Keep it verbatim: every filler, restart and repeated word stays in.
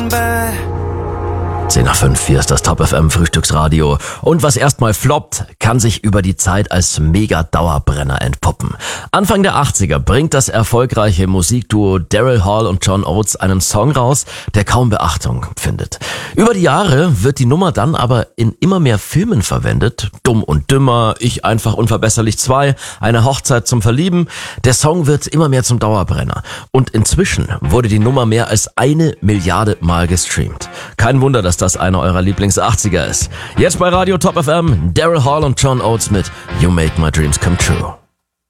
going back. zehn nach fünf, hier ist das Top F M Frühstücksradio. Und was erstmal floppt, kann sich über die Zeit als Mega-Dauerbrenner entpuppen. Anfang der achtziger bringt das erfolgreiche Musikduo Daryl Hall und John Oates einen Song raus, der kaum Beachtung findet. Über die Jahre wird die Nummer dann aber in immer mehr Filmen verwendet. Dumm und Dümmer, Ich einfach unverbesserlich zwei, Eine Hochzeit zum Verlieben. Der Song wird immer mehr zum Dauerbrenner. Und inzwischen wurde die Nummer mehr als eine Milliarde Mal gestreamt. Kein Wunder, dass das einer eurer Lieblings-achtziger ist. Jetzt bei Radio Top F M, Daryl Hall und John Oates mit You Make My Dreams Come True.